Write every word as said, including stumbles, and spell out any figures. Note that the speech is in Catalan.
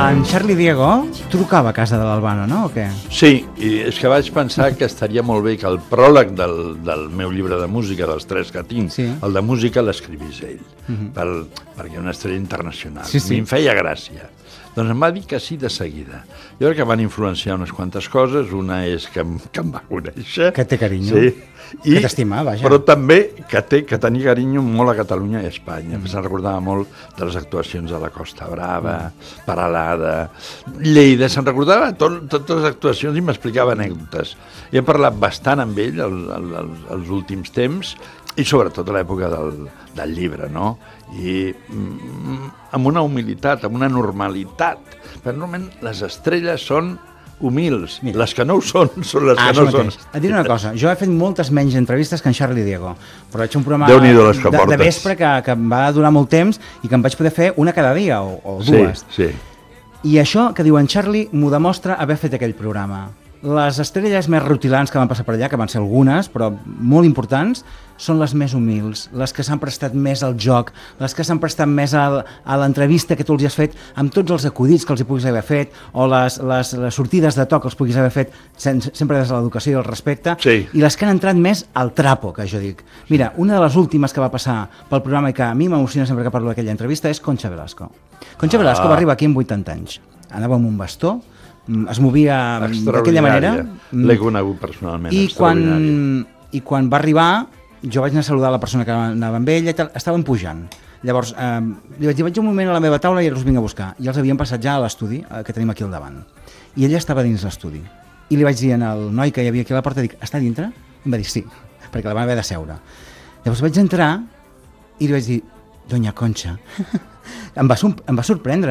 En Charlie Diego trucava a casa de l'Albano, no? O què? Sí, i és que vaig pensar que estaria molt bé que el pròleg del, del meu llibre de música, dels tres que tinc, sí. el de música l'escrivís ell, Uh-huh. per, perquè una estrella internacional. Sí, sí. A mi em feia gràcia. Doncs em va dir que sí de seguida. Jo crec que van influenciar unes quantes coses. Una és que, em- que em va conèixer. Que té carinyo. Sí. I, Que t'estima, vaja. Però també que té que tenir carinyo molt a Catalunya i a Espanya. Mm. Se'n recordava molt de les actuacions a la Costa Brava, mm. Peralada, Lleida. Se'n recordava tot, totes les actuacions i m'explicava anècdotes. I he parlat bastant amb ell el, el, el, els últims temps i sobretot a l'època del, del llibre, no? I mm, amb una humilitat, amb una normalitat. Però normalment les estrelles són humils. Mira. Les que no ho són, són les Ah, que no són. Et diré una cosa, jo he fet moltes menys entrevistes que en Charlie Diego, però vaig fer un programa Déu-n'hi-do les que de, de portes. vespre que, que em va durar molt temps i que em vaig poder fer una cada dia o, o dues. Sí, sí. I això que diu en Charlie m'ho demostra haver fet aquell programa. Les estrelles més rutilants que van passar per allà, que van ser algunes, però molt importants, són les més humils, les que s'han prestat més al joc, les que s'han prestat més a, a l'entrevista que tu els hi has fet, amb tots els acudits que els hi puguis haver fet, o les, les, les sortides de to que els puguis haver fet sen, sempre des de l'educació i el respecte, Sí. i les que han entrat més al trapo, que jo dic. Mira, una de les últimes que va passar pel programa i que a mi m'emociona sempre que parlo d'aquella entrevista és Concha Velasco. Concha Ah. Velasco va arribar aquí amb vuitanta anys. Anava amb un bastó, es movia d'aquella manera. L'he conegut personalment. I quan, Extraordinària. I quan va arribar, jo vaig anar a saludar la persona que anava amb ell i tal, estaven pujant. Llavors, eh, li vaig dir, vaig un moment a la meva taula i els vinc a buscar. I els havien passat ja a l'estudi, eh, que tenim aquí al davant. I ella estava dins l'estudi. I li vaig dir al noi que hi havia aquí a la porta, dic, està dintre? I em va dir sí, perquè la van haver de seure. Llavors vaig entrar i li vaig dir, Doña Concha. em, va, em va sorprendre.